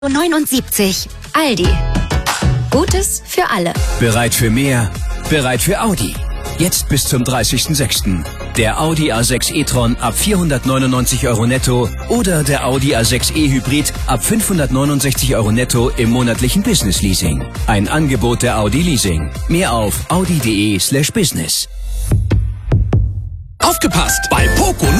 79. Aldi. Gutes für alle. Bereit für mehr? Bereit für Audi. Jetzt bis zum 30.06. Der Audi A6 e-tron ab 499 € netto oder der Audi A6 e-Hybrid ab 569 € netto im monatlichen Business Leasing. Ein Angebot der Audi Leasing. Mehr auf audi.de/business. Aufgepasst! Bei Poco